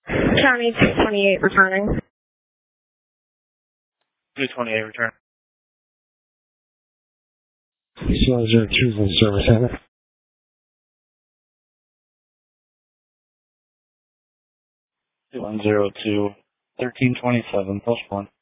County 228 returning. 228 return. 102 from service center. 102, 1327, +1.